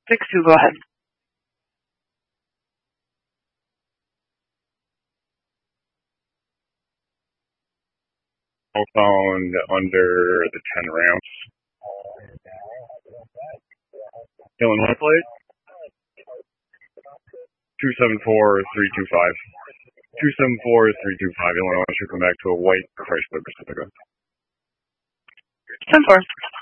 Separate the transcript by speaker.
Speaker 1: 6-2, go ahead.
Speaker 2: Found under the 10 ramps. Illinois plate? 274-325. 274-325. Illinois should come back to a white Chrysler Pacifica.
Speaker 1: 10-4.